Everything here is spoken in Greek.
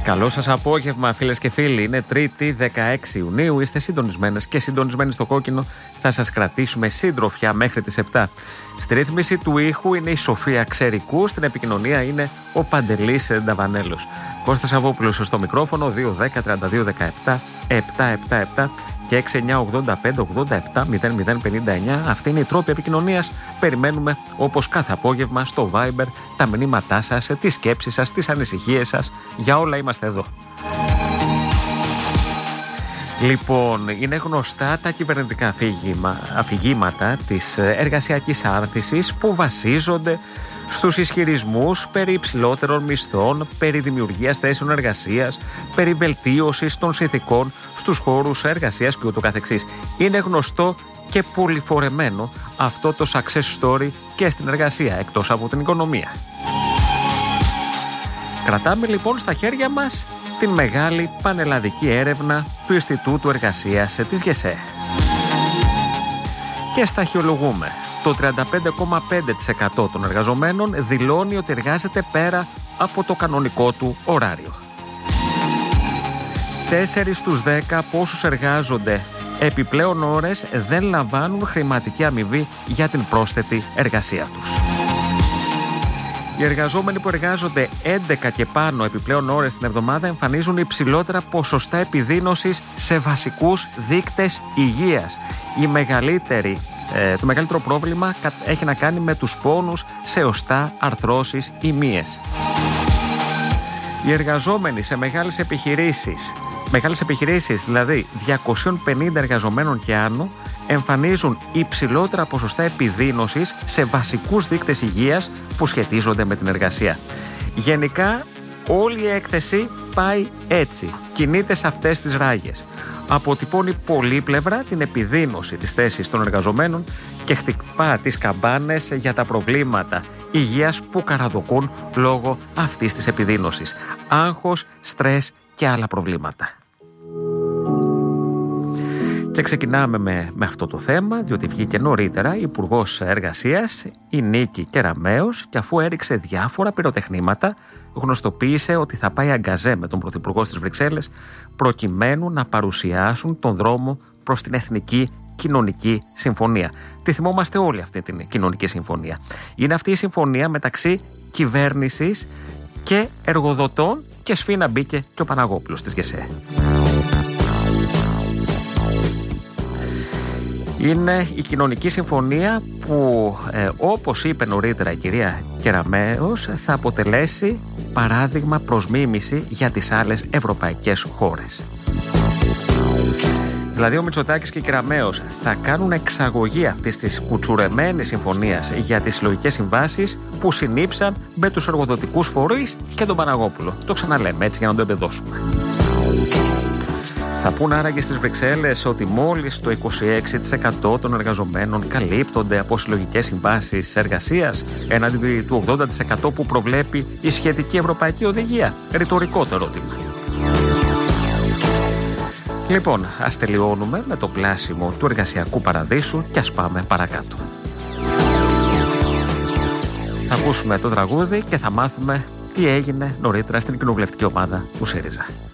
Καλό σας απόγευμα, φίλες και φίλοι. Είναι Τρίτη 16 Ιουνίου. Είστε συντονισμένες και συντονισμένοι στο κόκκινο. Θα σας κρατήσουμε συντροφιά μέχρι τις 7. Στη ρύθμιση του ήχου είναι η Σοφία Ξερικού. Στην επικοινωνία είναι ο Παντελής Νταβανέλος. Κώστας Αβόπουλος στο μικρόφωνο. 2-10-32-17-777 και 69-85-87-0059. Αυτή είναι η τρόπη επικοινωνίας. Περιμένουμε όπως κάθε απόγευμα στο Viber τα μηνύματά σας, τις σκέψεις σας, τις ανησυχίες σας. Για όλα είμαστε εδώ. Λοιπόν, είναι γνωστά τα κυβερνητικά αφηγήματα της εργασιακής άρθησης που βασίζονται στους ισχυρισμούς περί υψηλότερων μισθών, περί δημιουργίας θέσεων εργασίας, περί βελτίωσης των συνθηκών στους χώρους εργασίας και ούτω καθεξής. Είναι γνωστό και πολυφορεμένο αυτό το success story και στην εργασία, εκτός από την οικονομία. Κρατάμε λοιπόν στα χέρια μας την μεγάλη πανελλαδική έρευνα του Ινστιτούτου Εργασίας της ΓΕΣΕ. Και σταχυολογούμε. Το 35,5% των εργαζομένων δηλώνει ότι εργάζεται πέρα από το κανονικό του ωράριο. 4 στους 10 από όσους εργάζονται επιπλέον ώρες δεν λαμβάνουν χρηματική αμοιβή για την πρόσθετη εργασία τους. Οι εργαζόμενοι που εργάζονται 11 και πάνω επιπλέον ώρες την εβδομάδα εμφανίζουν υψηλότερα ποσοστά επιδείνωσης σε βασικούς δείκτες υγείας. Το μεγαλύτερο πρόβλημα έχει να κάνει με τους πόνους σε οστά, αρθρώσεις ή μύες. Οι εργαζόμενοι σε μεγάλες επιχειρήσεις, δηλαδή 250 εργαζομένων και άνω, εμφανίζουν υψηλότερα ποσοστά επιδείνωσης σε βασικούς δείκτες υγείας που σχετίζονται με την εργασία. Γενικά, όλη η έκθεση πάει έτσι, κινείται σε αυτές τις ράγες. Αποτυπώνει πολύπλευρα την επιδείνωση της θέσης των εργαζομένων και χτυπά τις καμπάνες για τα προβλήματα υγείας που καραδοκούν λόγω αυτής της επιδείνωσης. Άγχος, στρες και άλλα προβλήματα. Και ξεκινάμε με αυτό το θέμα, διότι βγήκε νωρίτερα η Υπουργός Εργασίας, η Νίκη Κεραμέως, και αφού έριξε διάφορα πυροτεχνήματα, γνωστοποίησε ότι θα πάει αγκαζέ με τον Πρωθυπουργό στις Βρυξέλλες, προκειμένου να παρουσιάσουν τον δρόμο προς την Εθνική Κοινωνική Συμφωνία. Τη θυμόμαστε όλοι αυτή την Κοινωνική Συμφωνία. Είναι αυτή η συμφωνία μεταξύ κυβέρνησης και εργοδοτών, και σφίνα μπήκε και ο Παναγόπουλος της ΓΕΣΕ. Είναι η κοινωνική συμφωνία που, όπως είπε νωρίτερα η κυρία Κεραμέως, θα αποτελέσει παράδειγμα προς μίμηση για τις άλλες ευρωπαϊκές χώρες. Δηλαδή ο Μητσοτάκης και η Κεραμέως θα κάνουν εξαγωγή αυτής της κουτσουρεμένης συμφωνίας για τις συλλογικές συμβάσεις που συνήψαν με τους εργοδοτικούς φορείς και τον Παναγόπουλο. Το ξαναλέμε έτσι για να το εμπεδώσουμε. Θα πούν άραγε στις Βρυξέλλες ότι μόλις το 26% των εργαζομένων καλύπτονται από συλλογικές συμβάσεις εργασίας, έναντι του 80% που προβλέπει η σχετική ευρωπαϊκή οδηγία. Ρητορικό το ερώτημα. Λοιπόν, ας τελειώνουμε με το πλάσιμο του εργασιακού παραδείσου και ας πάμε παρακάτω. Θα ακούσουμε το τραγούδι και θα μάθουμε τι έγινε νωρίτερα στην κοινοβουλευτική ομάδα του ΣΥΡΙΖΑ.